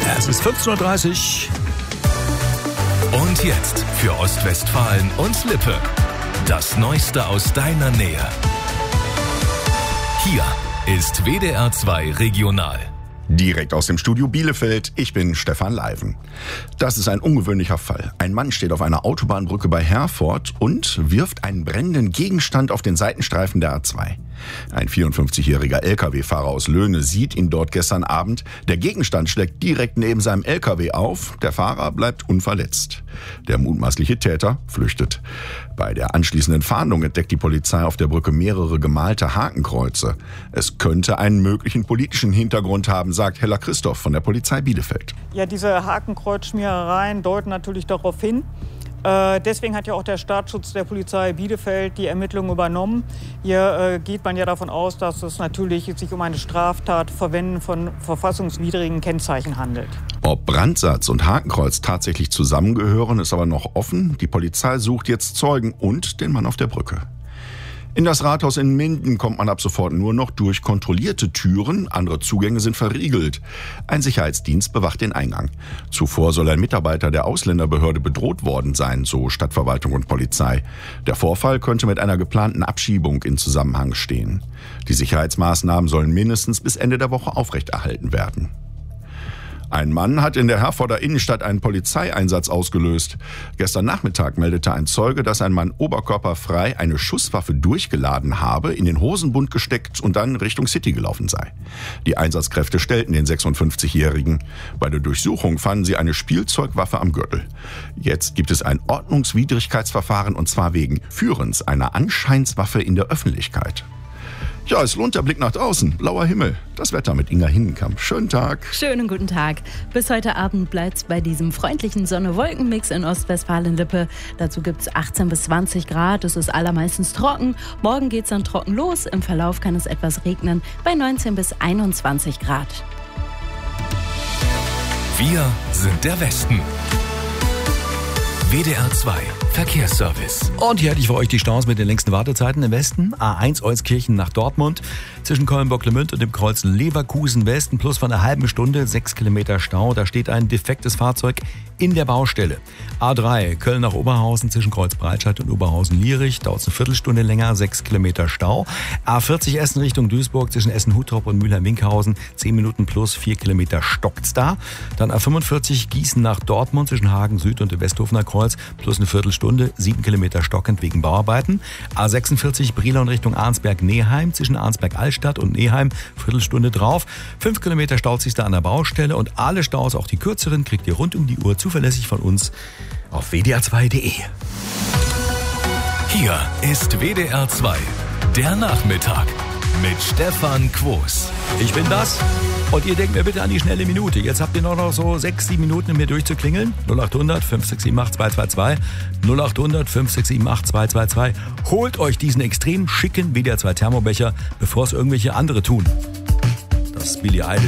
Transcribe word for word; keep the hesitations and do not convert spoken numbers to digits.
Es ist fünfzehn Uhr dreißig. Und jetzt für Ostwestfalen und Lippe. Das Neueste aus deiner Nähe. Hier ist W D R zwei Regional. Direkt aus dem Studio Bielefeld, ich bin Stefan Leiven. Das ist ein ungewöhnlicher Fall. Ein Mann steht auf einer Autobahnbrücke bei Herford und wirft einen brennenden Gegenstand auf den Seitenstreifen der A zwei. Ein vierundfünfzigjähriger L K W-Fahrer aus Löhne sieht ihn dort gestern Abend. Der Gegenstand schlägt direkt neben seinem L K W auf. Der Fahrer bleibt unverletzt. Der mutmaßliche Täter flüchtet. Bei der anschließenden Fahndung entdeckt die Polizei auf der Brücke mehrere gemalte Hakenkreuze. Es könnte einen möglichen politischen Hintergrund haben, sagt Hella Christoph von der Polizei Bielefeld. Ja, diese Hakenkreuzschmierereien deuten natürlich darauf hin. Äh, deswegen hat ja auch der Staatsschutz der Polizei Bielefeld die Ermittlungen übernommen. Hier äh, geht man ja davon aus, dass es natürlich sich um eine Straftat Verwenden von verfassungswidrigen Kennzeichen handelt. Ob Brandsatz und Hakenkreuz tatsächlich zusammengehören, ist aber noch offen. Die Polizei sucht jetzt Zeugen und den Mann auf der Brücke. In das Rathaus in Minden kommt man ab sofort nur noch durch kontrollierte Türen. Andere Zugänge sind verriegelt. Ein Sicherheitsdienst bewacht den Eingang. Zuvor soll ein Mitarbeiter der Ausländerbehörde bedroht worden sein, so Stadtverwaltung und Polizei. Der Vorfall könnte mit einer geplanten Abschiebung in Zusammenhang stehen. Die Sicherheitsmaßnahmen sollen mindestens bis Ende der Woche aufrechterhalten werden. Ein Mann hat in der Herforder Innenstadt einen Polizeieinsatz ausgelöst. Gestern Nachmittag meldete ein Zeuge, dass ein Mann oberkörperfrei eine Schusswaffe durchgeladen habe, in den Hosenbund gesteckt und dann Richtung City gelaufen sei. Die Einsatzkräfte stellten den sechsundfünfzigjährigen. Bei der Durchsuchung fanden sie eine Spielzeugwaffe am Gürtel. Jetzt gibt es ein Ordnungswidrigkeitsverfahren und zwar wegen Führens einer Anscheinswaffe in der Öffentlichkeit. Ja, es lohnt der Blick nach draußen. Blauer Himmel. Das Wetter mit Inga Hindenkamp. Schönen Tag. Schönen guten Tag. Bis heute Abend bleibt's bei diesem freundlichen Sonne-Wolken-Mix in Ostwestfalen-Lippe. Dazu gibt's achtzehn bis zwanzig Grad. Es ist allermeistens trocken. Morgen geht's dann trocken los. Im Verlauf kann es etwas regnen bei neunzehn bis einundzwanzig Grad. Wir sind der Westen. W D R zwei Verkehrsservice. Und hier hätte ich für euch die Staus mit den längsten Wartezeiten im Westen. A eins Euskirchen nach Dortmund. Zwischen Köln-Bocklemünd und dem Kreuz Leverkusen Westen plus von einer halben Stunde sechs Kilometer Stau. Da steht ein defektes Fahrzeug in der Baustelle. A drei Köln nach Oberhausen zwischen Kreuz Breitscheid und Oberhausen-Lierich. Dauert eine Viertelstunde länger, sechs Kilometer Stau. A vierzig Essen Richtung Duisburg zwischen Essen-Huttrop und Mülheim-Winkhausen. zehn Minuten plus vier Kilometer stockt's da. Dann A fünfundvierzig Gießen nach Dortmund zwischen Hagen Süd und dem Westhofener Kreuz plus eine Viertelstunde, sieben Kilometer stockend wegen Bauarbeiten. A sechsundvierzig Brilon Richtung Arnsberg-Neheim zwischen Arnsberg-Altstadt und Neheim, Viertelstunde drauf. Fünf Kilometer staut sich da an der Baustelle und alle Staus, auch die kürzeren, kriegt ihr rund um die Uhr zuverlässig von uns auf w d r zwei punkt d e. Hier ist W D R zwei, der Nachmittag mit Stefan Quos. Ich bin das. Und ihr denkt mir bitte an die schnelle Minute. Jetzt habt ihr noch, noch so sechs, sieben Minuten, um mir durchzuklingeln. null acht hundert fünf sechs sieben acht zwei zwei zwei. null acht hundert fünf sechs sieben acht zwei zwei zwei. Holt euch diesen extrem schicken W D R zwei Thermobecher, bevor es irgendwelche andere tun. Das Billie Eilish